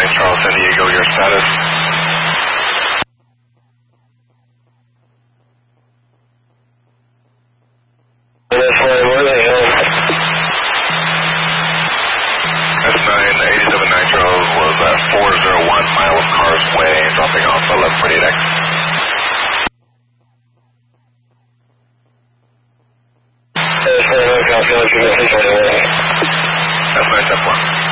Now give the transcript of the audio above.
Charles, San Diego, your status? S9, 87 Nitro was at 401 Mile of Cars Way, dropping off 1148X. S9, 10-1.